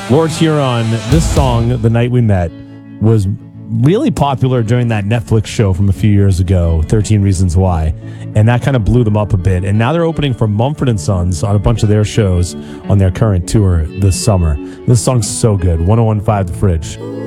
Lord Huron, this song, The Night We Met, was really popular during that Netflix show from a few years ago, 13 Reasons Why. And that kind of blew them up a bit. And now they're opening for Mumford & Sons on a bunch of their shows on their current tour this summer. This song's so good. 101.5 The Fridge.